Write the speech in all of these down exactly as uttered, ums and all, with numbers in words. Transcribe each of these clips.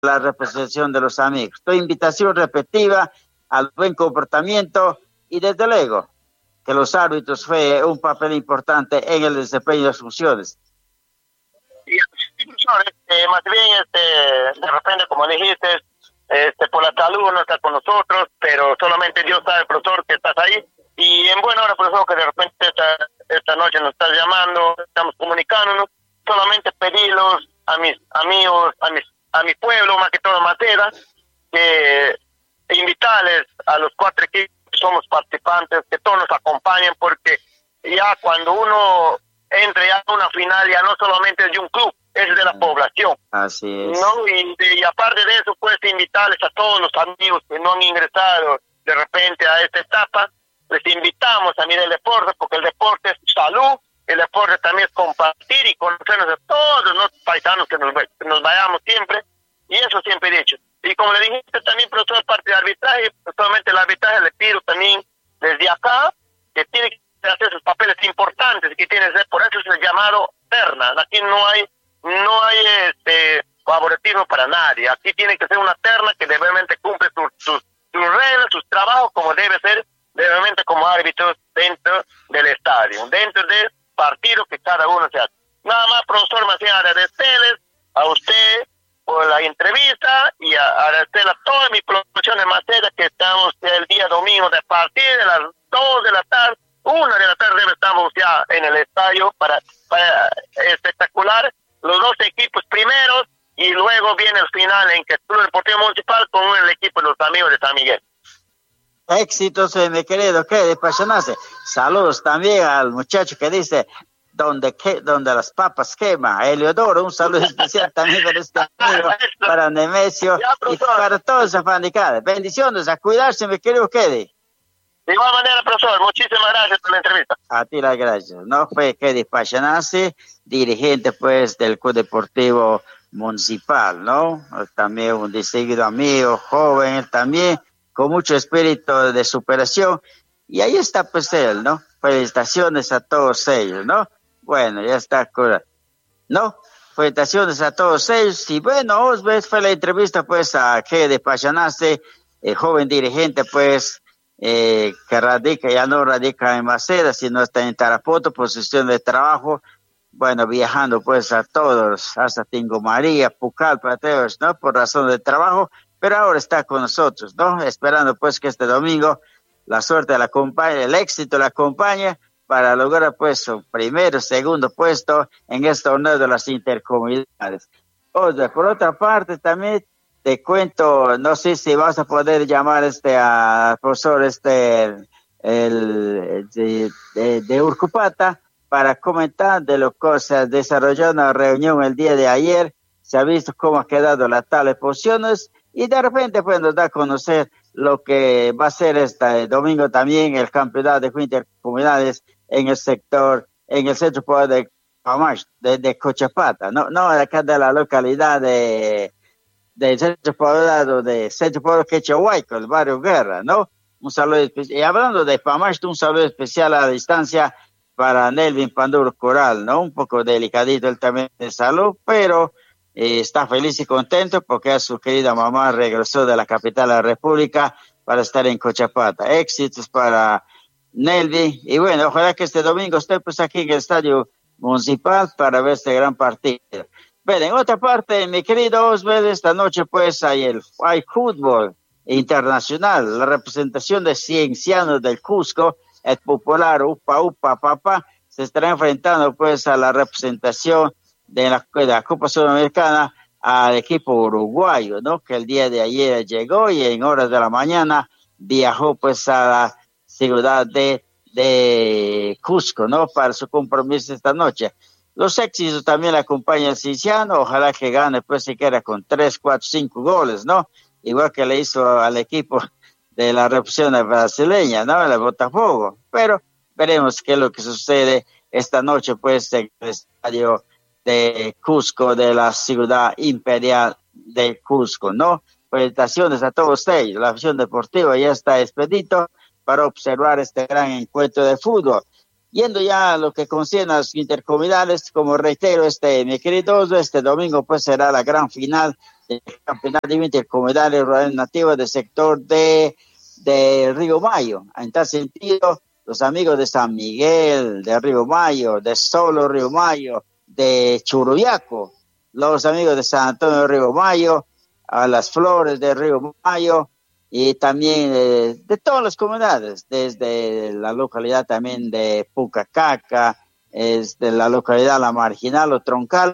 la representación de los amigos. Tu invitación repetida al buen comportamiento y desde luego que los árbitros fue un papel importante en el desempeño de las funciones. Sí, profesor, este, más bien, este, de repente, como dijiste, este, por la salud no está con nosotros, pero solamente Dios sabe, profesor, que estás ahí. Y en buena hora, profesor, que de repente esta, esta noche nos estás llamando, estamos comunicándonos, solamente pedirlos a mis amigos, a mis a mi pueblo, más que todo Matera, que invitarles a los cuatro equipos que somos participantes, que todos nos acompañen, porque ya cuando uno entre ya a una final, ya no solamente es de un club, es de la población. Así es. ¿No? Y, y aparte de eso, pues invitarles a todos los amigos que no han ingresado de repente a esta etapa, les invitamos a mirar el deporte, porque el deporte es salud, el deporte también es compartir y conocernos a todos los paisanos que nos, que nos vayamos siempre, y eso siempre he dicho. Y como le dijiste también, profesor, parte de arbitraje, solamente el arbitraje le pido también desde acá, que tiene que hacer sus papeles importantes, que tiene que ser, por eso es el llamado terna. Aquí no hay, no hay este favoritismo para nadie, aquí tiene que ser una terna que realmente cumple sus, sus, sus reglas, sus trabajos como debe ser, realmente como árbitros dentro del estadio, dentro del partido que cada uno se hace. Nada más, profesor, más bien agradecerles a usted por la entrevista y a, agradecer a toda mi producción de Maceda, que estamos el día domingo de a partir de las dos de la tarde, una de la tarde estamos ya en el estadio para, para espectacular, los dos equipos primeros, y luego viene el final en que el Club Deportivo Municipal con el equipo de los amigos de San Miguel. Éxitos, mi querido, que de apasionarse. Saludos también al muchacho que dice donde que, donde las papas queman, Eliodoro, un saludo especial también para este amigo, para Nemesio y para todos esa fanicada. Bendiciones, a cuidarse, mi querido Kedi. De igual manera, profesor, muchísimas gracias por la entrevista. A ti las gracias. No fue Kedi Pachanasi, dirigente pues del Club Deportivo Municipal, ¿no? También un distinguido amigo, joven también, con mucho espíritu de superación. Y ahí está pues él, ¿no? Felicitaciones a todos ellos, ¿no? Bueno, ya está, ¿no? Felicitaciones a todos ellos. Y bueno, Osbert fue la entrevista pues a Kedi Pachanasi, el joven dirigente pues, eh, que radica, ya no radica en Maceda, sino está en Tarapoto, posición de trabajo, bueno, viajando pues a todos, hasta Tingo María, Pucallpa, todos, ¿no? Por razón de trabajo, pero ahora está con nosotros, ¿no? Esperando pues que este domingo la suerte la acompañe, el éxito la acompañe para lograr pues su primero, segundo puesto en este torneo de las intercomunidades. Oye, por otra parte también te cuento, no sé si vas a poder llamar este al profesor este el, el de, de, de Urcupata para comentar de lo que se desarrolló una reunión el día de ayer, se ha visto cómo ha quedado la tabla de posiciones y de repente pues nos da a conocer lo que va a ser este domingo también el campeonato de intercomunidades en el sector, en el centro poblado de Pamash, de, de Cochapata, no, no acá de la localidad de del centro poblado de centro poblado Quechahuayco, el barrio Guerra, ¿no? Un saludo especial. Y hablando de Pamash, un saludo especial a la distancia para Nelvin Panduro Coral, ¿no? Un poco delicadito él también de salud, pero eh, está feliz y contento porque a su querida mamá regresó de la capital de la República para estar en Cochapata. Éxitos para Nelvin. Y bueno, ojalá que este domingo esté pues aquí en el estadio municipal para ver este gran partido. Bueno, en otra parte, mi querido Osbel, esta noche pues hay el hay fútbol internacional, la representación de Ciencianos del Cusco, el popular Upa Upa Papá, se estará enfrentando pues a la representación de la, de la Copa Sudamericana al equipo uruguayo, ¿no? Que el día de ayer llegó y en horas de la mañana viajó pues a la ciudad de, de Cusco, ¿no? Para su compromiso esta noche. Los éxitos también acompañan al Cienciano, ojalá que gane pues siquiera con tres, cuatro, cinco goles, ¿no? Igual que le hizo al equipo de la representación brasileña, ¿no? El Botafogo. Pero veremos qué es lo que sucede esta noche pues en el estadio de Cusco, de la ciudad imperial de Cusco, ¿no? Felicitaciones a todos ustedes. La afición deportiva ya está expedito para observar este gran encuentro de fútbol. Yendo ya a lo que concierne a los intercomunidades, como reitero, este, mi querido, este domingo pues será la gran final del campeonato intercomunal rural nativo del sector de, de Río Mayo. En tal sentido, los amigos de San Miguel, de Río Mayo, de Solo Río Mayo, de Churuyaco, los amigos de San Antonio de Río Mayo, a Las Flores de Río Mayo, y también eh, de todas las comunidades, desde la localidad también de Pucacaca, es de la localidad La Marginal o Troncal,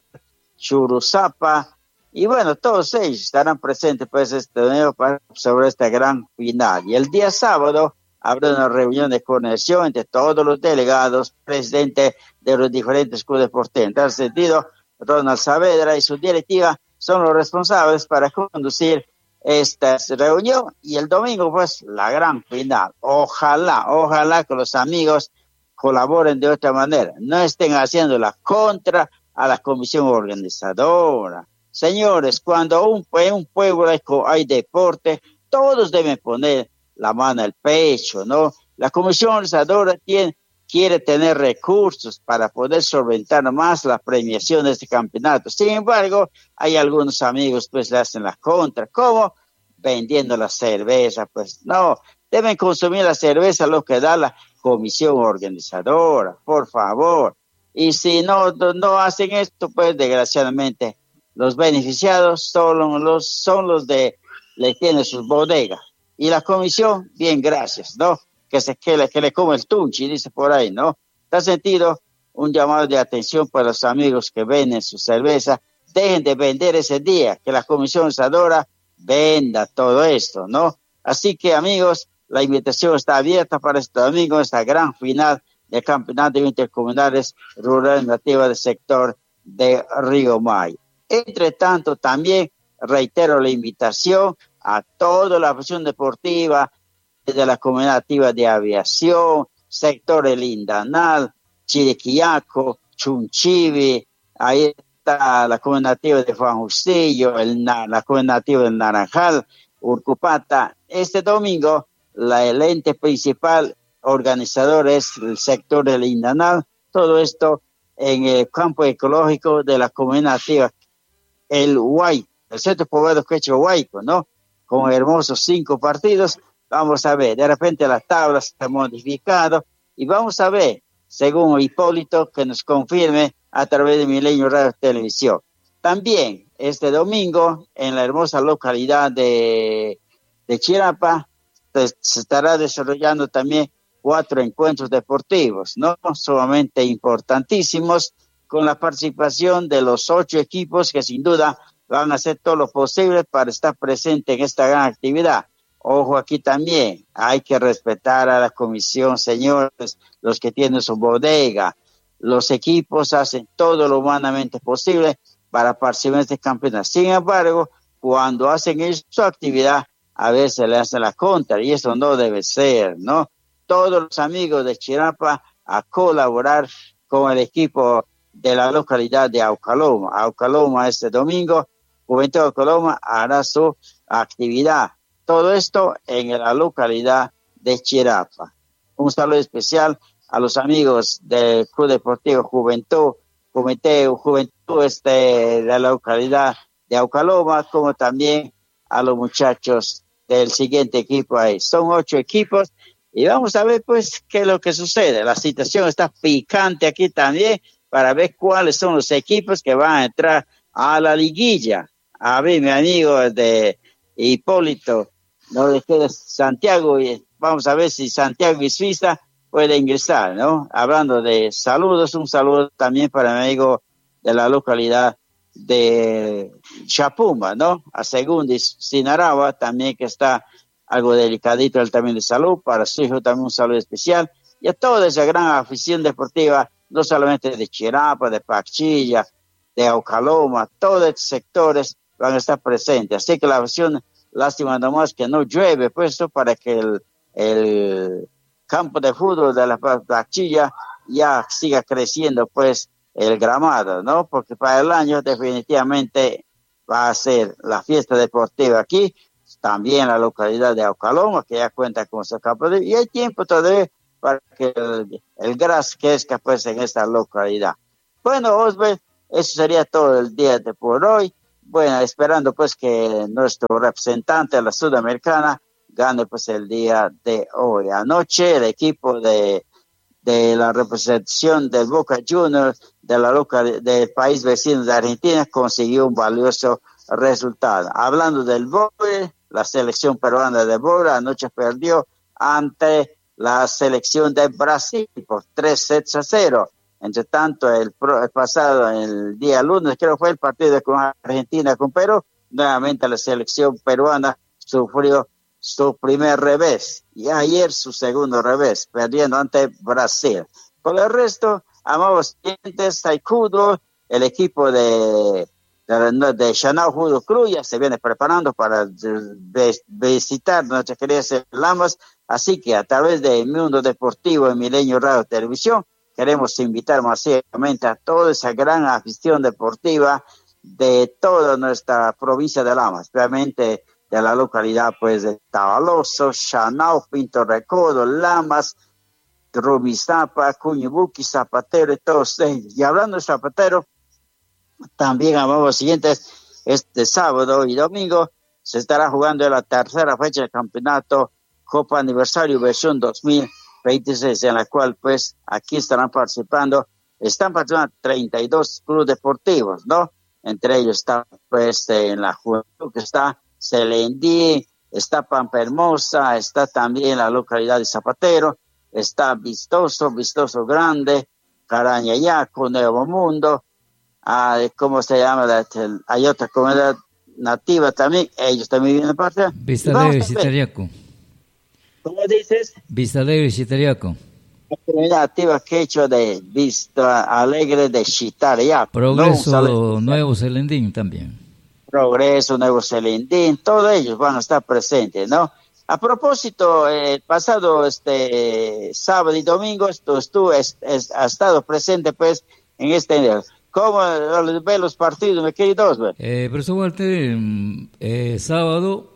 Churuzapa, y bueno, todos ellos estarán presentes pues este domingo sobre esta gran final. Y el día sábado habrá una reunión de coordinación entre todos los delegados, presidentes de los diferentes clubes deportivos. En tal sentido, Ronald Saavedra y su directiva son los responsables para conducir esta reunión, y el domingo pues la gran final. Ojalá, ojalá que los amigos colaboren de otra manera, no estén haciendo la contra a la comisión organizadora. Señores, cuando un, en un pueblo hay, hay deporte, todos deben poner la mano al pecho, ¿no? La comisión organizadora tiene, quiere tener recursos para poder solventar más la premiación de este campeonato. Sin embargo, hay algunos amigos pues le hacen la contra. ¿Cómo? Vendiendo la cerveza. Pues no, deben consumir la cerveza lo que da la comisión organizadora, por favor. Y si no, no, no hacen esto, pues desgraciadamente los beneficiados son los, son los de, le tienen sus bodegas. Y la comisión, bien, gracias, ¿no? Que se que le, que le come el tunchi, dice por ahí, ¿no? En tal sentido, un llamado de atención para los amigos que venden su cerveza, dejen de vender ese día, que la comisión organizadora venda todo esto, ¿no? Así que, amigos, la invitación está abierta para este domingo, esta gran final del campeonato intercomunales rural nativa del sector de Río Mayo. Entre tanto, también reitero la invitación a toda la afición deportiva de la comunidad activa de aviación, sector El Lindanal, Chiriquiaco, Chunchivi, ahí está la comunidad activa de Juan Justillo, el, la comunidad activa del Naranjal, Urcupata. Este domingo, la, el ente principal organizador es el sector del Lindanal, todo esto en el campo ecológico de la comunidad activa, el Huayco, el centro poblado Quechua Huayco, ¿no? Con hermosos cinco partidos. Vamos a ver, de repente la tabla se ha modificado y vamos a ver, según Hipólito, que nos confirme a través de Milenio Radio Televisión. También este domingo, en la hermosa localidad de, de Chirapa, se estará desarrollando también cuatro encuentros deportivos, ¿no? Sumamente importantísimos, con la participación de los ocho equipos que sin duda van a hacer todo lo posible para estar presente en esta gran actividad. Ojo aquí también, hay que respetar a la comisión, señores, los que tienen su bodega. Los equipos hacen todo lo humanamente posible para participar en este campeonato. Sin embargo, cuando hacen su actividad, a veces le hacen la contra, y eso no debe ser, ¿no? Todos los amigos de Chirapa a colaborar con el equipo de la localidad de Aucaloma. Aucaloma este domingo, Juventud de Aucaloma hará su actividad. Todo esto en la localidad de Chirapa. Un saludo especial a los amigos del Club Deportivo Juventud, Comité Juventud este, de la localidad de Aucaloma, como también a los muchachos del siguiente equipo ahí. Son ocho equipos y vamos a ver pues qué es lo que sucede. La situación está picante aquí también para ver cuáles son los equipos que van a entrar a la liguilla. A ver, mi amigo de Hipólito, no le queda Santiago, y vamos a ver si Santiago y Suiza puede ingresar, ¿no? Hablando de saludos, un saludo también para mi amigo de la localidad de Chapuma, ¿no? A Segundis Sinaragua, también que está algo delicadito él también de salud, para su hijo también un saludo especial, y a toda esa gran afición deportiva, no solamente de Chirapa, de Pachilla, de Aucaloma, todos estos sectores van a estar presentes, así que la afición, lástima nomás que no llueve, puesto para que el, el campo de fútbol de la Pachilla ya siga creciendo, pues, el gramado, ¿no? Porque para el año definitivamente va a ser la fiesta deportiva aquí, también la localidad de Aucaloma, que ya cuenta con su campo de, y hay tiempo todavía para que el, el gras crezca, pues, en esta localidad. Bueno, Osbert, eso sería todo el día de por hoy. bueno, esperando pues que nuestro representante de la Sudamericana gane pues el día de hoy. Anoche el equipo de, de la representación del Boca Juniors de la local, del país vecino de Argentina consiguió un valioso resultado. Hablando del vóley, la selección peruana de vóley anoche perdió ante la selección de Brasil por tres sets a cero. Entre tanto, el, pro, el pasado, el día lunes, creo que fue el partido con Argentina con Perú, nuevamente la selección peruana sufrió su primer revés y ayer su segundo revés, perdiendo ante Brasil. Por el resto, amados clientes, Taekwondo, el equipo de de, de Chanao Judo Club ya se viene preparando para de, visitar nuestras queridas Lamas, así que a través de Mundo Deportivo en Milenio Radio Televisión queremos invitar masivamente a toda esa gran afición deportiva de toda nuestra provincia de Lamas, realmente de la localidad pues de Tabaloso, Chanao, Pinto Recodo, Lamas, Rubizapa, Cuñubuqui, Zapatero y todos ellos. Y hablando de Zapatero, también amamos siguientes, este sábado y domingo se estará jugando la tercera fecha del campeonato Copa Aniversario versión dos mil veintiséis, en la cual pues aquí estarán participando, están participando treinta y dos clubes deportivos, ¿no? Entre ellos está pues en la juventud que está Celendí, está Pampa Hermosa, está también la localidad de Zapatero, está Vistoso, Vistoso Grande, Carañayaco, Nuevo Mundo, ah, ¿cómo se llama? Hay otra comunidad nativa también, ellos también vienen parte. Vista Alegre, Citariaco. ¿Cómo dices? Vista Alegre, Citariaco. La comunidad nativa quechua de Vista Alegre de Chitariaco. Progreso ¿no? Nuevo Celendín también. Progreso, Nuevo Celendín, todos ellos van a estar presentes, ¿no? A propósito, el eh, pasado este sábado y domingo esto estuvo, es, es, ha estado presente pues en este, ¿cómo ve los partidos, mi querido Osvaldo? Eh, profesor Walter, eh, sábado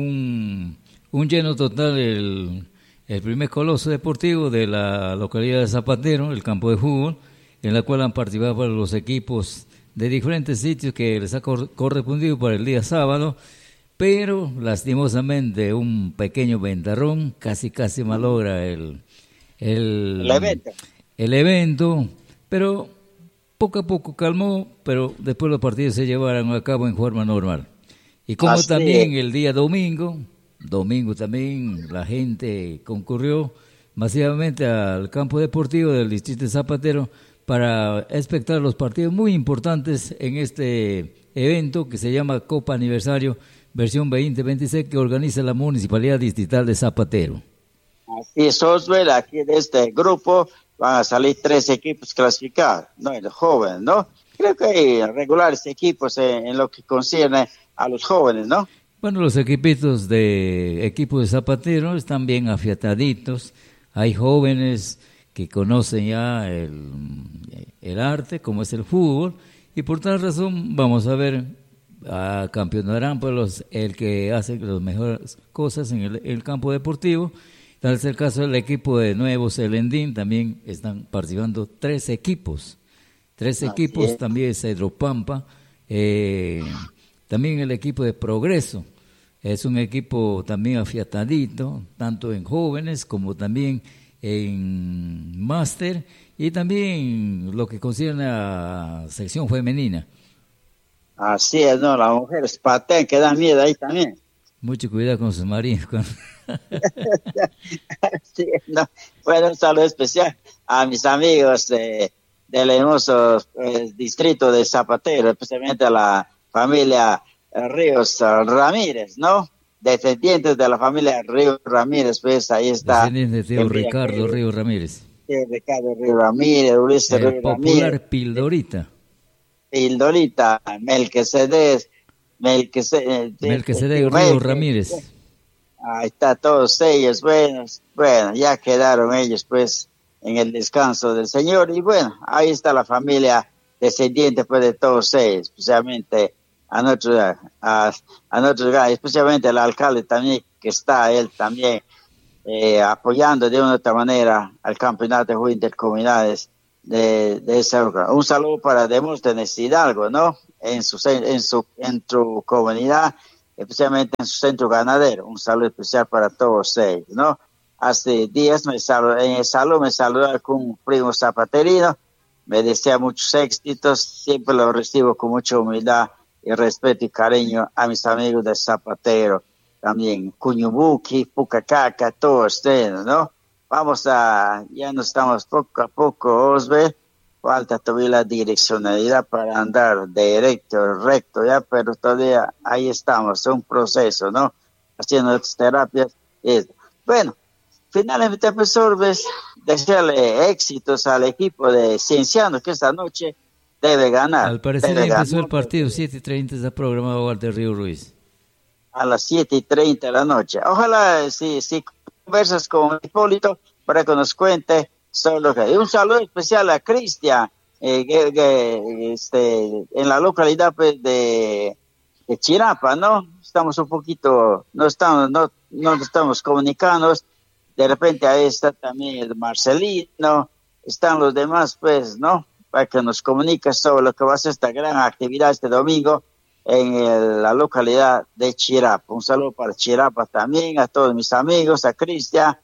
un, un lleno total el, el primer coloso deportivo de la localidad de Zapatero, el campo de fútbol, en la cual han participado los equipos de diferentes sitios que les ha cor- correspondido para el día sábado, pero lastimosamente un pequeño ventarrón casi casi malogra el, el, el evento. el evento, pero poco a poco calmó, pero después los partidos se llevaron a cabo en forma normal. Y como Así también es. El día domingo, domingo también la gente concurrió masivamente al campo deportivo del distrito de Zapatero para espectar los partidos muy importantes en este evento que se llama Copa Aniversario versión veinte veintiséis que organiza la Municipalidad Distrital de Zapatero. Así es, Oswald, aquí de este grupo van a salir tres equipos clasificados, ¿no? Los jóvenes, ¿no? Creo que hay regulares equipos en, en lo que concierne a los jóvenes, ¿no? Bueno, los equipitos de equipo de Zapatero están bien afiataditos, hay jóvenes que conocen ya el, el arte, como es el fútbol, y por tal razón vamos a ver, a campeonarán pues los, el que hace las mejores cosas en el, el campo deportivo. Tal es el caso del equipo de Nuevo Celendín, también están participando tres equipos, tres Así equipos, es. También Cedro Pampa, eh, también el equipo de Progreso, es un equipo también afiatadito, tanto en jóvenes como también en máster y también lo que concierne a sección femenina. Así es, no, las mujeres patean que dan miedo ahí también. Mucho cuidado con sus maridos. Sí, no. Bueno, un saludo especial a mis amigos de, del hermoso eh, distrito de Zapatero, especialmente a la familia Ríos Ramírez, ¿no? Descendientes de la familia Ríos Ramírez, pues ahí está. Descendientes de tío Ricardo Ríos Ramírez. Sí, Ricardo Ríos Ramírez, Ulises El Ríos popular Ramírez. Pildorita. Pildorita, Melquisedec, Melquisedec, Melquisedec Ríos Ramírez. Ahí está todos ellos, bueno, bueno, ya quedaron ellos pues en el descanso del Señor y bueno, ahí está la familia descendiente pues de todos ellos, especialmente a nuestro, a, a nuestro, especialmente el alcalde también que está él también eh, apoyando de una u otra manera al campeonato de intercomunidades de, de esa lugar. Un saludo para Demóstenes Hidalgo, ¿no? En su, en su, en su comunidad, especialmente en su centro ganadero. Un saludo especial para todos ellos, ¿no? Hace días me salud, en el salón me saludaba con un primo zapaterino, me desea muchos éxitos, siempre lo recibo con mucha humildad y respeto y cariño a mis amigos de Zapatero, también Cuñubuqui, Pucacaca, todos ustedes, ¿no? Vamos a, ya nos estamos poco a poco, Osbe, falta todavía la direccionalidad para andar directo, recto, ya, pero todavía ahí estamos, es un proceso, ¿no? Haciendo estas terapias. Es, bueno, finalmente, profesor, ves, desearle éxitos al equipo de Ciencianos que esta noche debe ganar. Al parecer debe empezó ganar. el partido, siete y treinta está programado Walter Río Ruiz. A las siete y treinta de la noche. Ojalá, si, si conversas con Hipólito, para que nos cuente sobre lo que hay. Un saludo especial a Cristian, eh, que, que, este, en la localidad pues, de, de Chirapa, ¿no? Estamos un poquito, no estamos, no, no estamos comunicando. De repente ahí está también el Marcelino, están los demás, pues, ¿no? Para que nos comunique sobre lo que va a ser esta gran actividad este domingo en el, la localidad de Chirapa. Un saludo para Chirapa también, a todos mis amigos, a Cristian,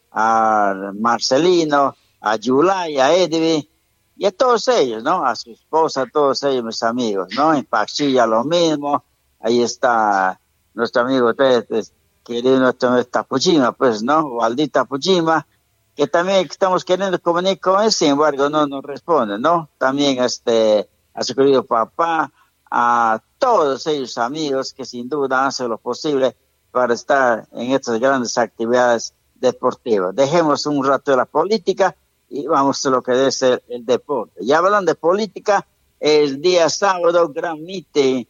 a Marcelino, a Yulay, a Edvi, y a todos ellos, ¿no? A su esposa, a todos ellos, mis amigos, ¿no? En Paxilla lo mismo, ahí está nuestro amigo Tetes, querido nuestro Tapujima, pues, ¿no? Waldi Tapujima, que también estamos queriendo comunicar con él, sin embargo, no nos responde, ¿no? También este, a su querido papá, a todos ellos amigos que sin duda hacen lo posible para estar en estas grandes actividades deportivas. Dejemos un rato de la política y vamos a lo que debe ser el deporte. Ya hablan de política, el día sábado, gran meeting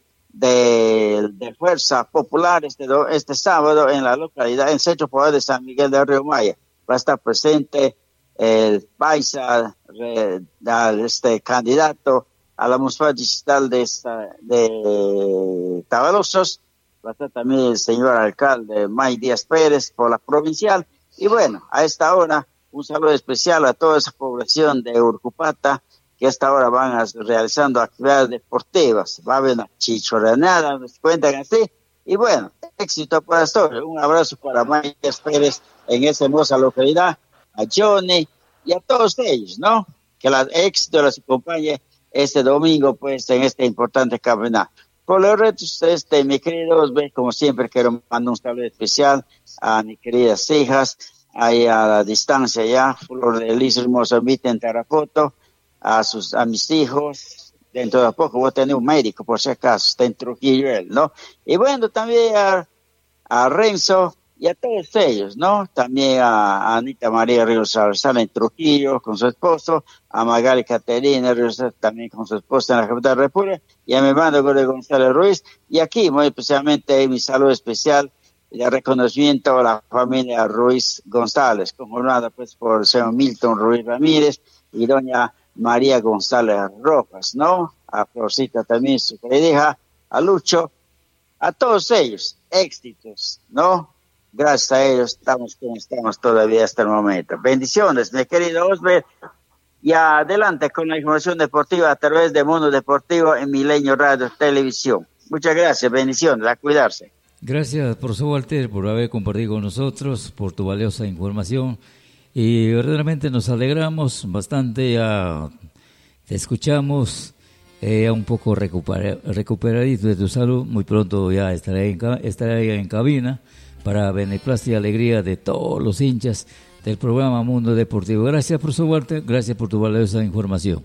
de, de Fuerza Popular este, este sábado en la localidad, en el Centro Poder de San Miguel de Río Maya. Va a estar presente el paisa, este candidato a la municipalidad digital de, de Tabarosos. Va a estar también el señor alcalde May Díaz Pérez por la provincial. Y bueno, a esta hora, un saludo especial a toda esa población de Urcupata que a esta hora van a, realizando actividades deportivas. Va a haber una chichoranada, nos cuentan así. Y bueno, éxito para todos. Un abrazo para May Díaz Pérez en esa hermosa localidad, a Johnny y a todos ellos, ¿no? Que el éxito les acompañe este domingo, pues, en este importante campeonato. Por los retos, este, mi querido Osbe, como siempre, quiero mandar un saludo especial a mis queridas hijas, ahí a la distancia ya, Flor de Liz Hermoso en Tarapoto, a sus, a mis hijos. Dentro de poco voy a tener un médico, por si acaso, está en Trujillo él, ¿no? Y bueno, también a, a Renzo y a todos ellos, ¿no? También a, a Anita María Ríos Salazar en Trujillo con su esposo, a Magali Caterina Ríos también con su esposa en la capital de la República, y a mi hermano Gregorio González Ruiz, y aquí muy especialmente mi saludo especial de reconocimiento a la familia Ruiz González, conformada pues por el señor Milton Ruiz Ramírez y doña María González Rojas, ¿no? A Florcita también, su querida, a Lucho, a todos ellos, éxitos, ¿no? Gracias a ellos estamos como estamos todavía hasta el momento. Bendiciones, mi querido Osber, y adelante con la información deportiva a través de Mundo Deportivo en Milenio Radio Televisión. Muchas gracias, bendiciones, a cuidarse. Gracias, profesor Walter, por haber compartido con nosotros, por tu valiosa información. Y verdaderamente nos alegramos bastante, ya te escuchamos eh, un poco recupera, recuperadito de tu salud. Muy pronto ya estaré en, estaré en cabina para beneplácito y alegría de todos los hinchas del programa Mundo Deportivo. Gracias, profesor Walter, gracias por tu valiosa información.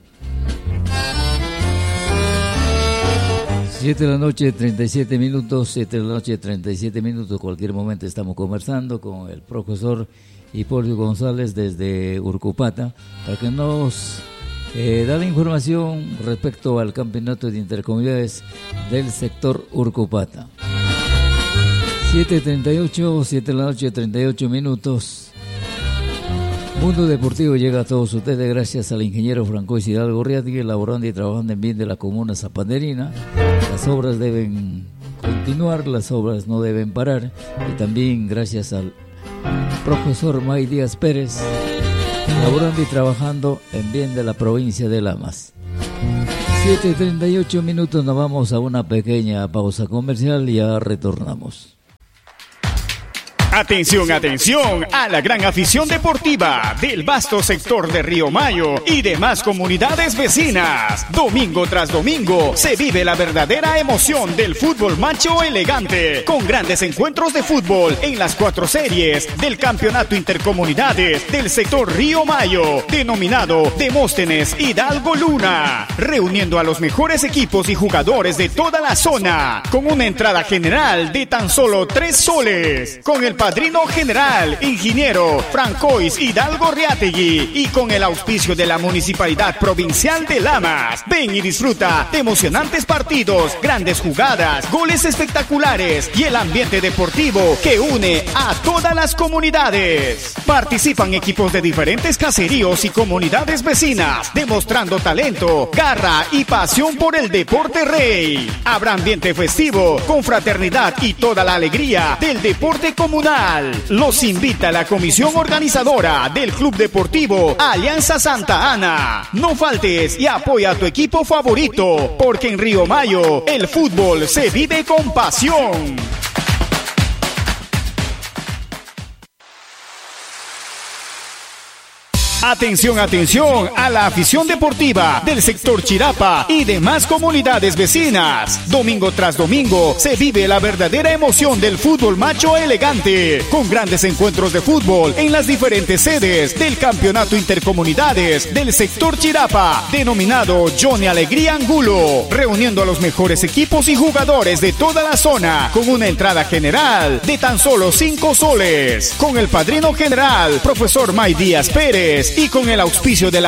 Siete de la noche, treinta y siete minutos, siete de la noche, treinta y siete minutos. Cualquier momento estamos conversando con el profesor Hipólito González desde Urcupata para que nos eh, da la información respecto al campeonato de intercomunidades del sector Urcupata. siete treinta y ocho, siete de la noche, treinta y ocho minutos. Mundo Deportivo llega a todos ustedes gracias al ingeniero Francois Hidalgo Riatigui, elaborando y trabajando en bien de la comuna zapaterina. Las obras deben continuar, las obras no deben parar. Y también gracias al profesor May Díaz Pérez, laborando y trabajando en bien de la provincia de Lamas. siete y treinta y ocho minutos, nos vamos a una pequeña pausa comercial y ya retornamos. Atención, atención a la gran afición deportiva del vasto sector de Río Mayo y demás comunidades vecinas. Domingo tras domingo se vive la verdadera emoción del fútbol macho elegante, con grandes encuentros de fútbol en las cuatro series del campeonato intercomunidades del sector Río Mayo, denominado Demóstenes Hidalgo Luna, reuniendo a los mejores equipos y jugadores de toda la zona, con una entrada general de tan solo tres soles, con el padrino general, ingeniero Francois Hidalgo Riategui, y con el auspicio de la Municipalidad Provincial de Lamas. Ven y disfruta de emocionantes partidos, grandes jugadas, goles espectaculares y el ambiente deportivo que une a todas las comunidades. Participan equipos de diferentes caseríos y comunidades vecinas, demostrando talento, garra y pasión por el deporte rey. Habrá ambiente festivo, con fraternidad y toda la alegría del deporte comunal. Los invita la comisión organizadora del Club Deportivo Alianza Santa Ana. No faltes y apoya a tu equipo favorito, porque en Río Mayo el fútbol se vive con pasión. Atención, atención a la afición deportiva del sector Chirapa y demás comunidades vecinas. Domingo tras domingo se vive la verdadera emoción del fútbol macho elegante, con grandes encuentros de fútbol en las diferentes sedes del campeonato intercomunidades del sector Chirapa, denominado Johnny Alegría Angulo, reuniendo a los mejores equipos y jugadores de toda la zona, con una entrada general de tan solo cinco soles, con el padrino general, profesor May Díaz Pérez, y con el auspicio de la